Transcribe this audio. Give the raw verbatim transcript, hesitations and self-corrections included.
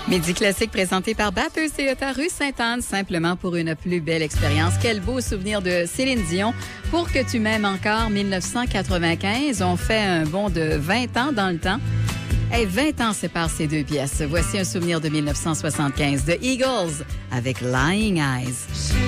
Midi classique présenté par Batters Toyota rue Sainte-Anne, simplement pour une plus belle expérience. Quel beau souvenir de Céline Dion. Pour que tu m'aimes encore, dix-neuf cent quatre-vingt-quinze. On fait un bond de vingt ans dans le temps. Hey, vingt ans séparent ces deux pièces. Voici un souvenir de dix-neuf cent soixante-quinze de Eagles avec Lying Eyes.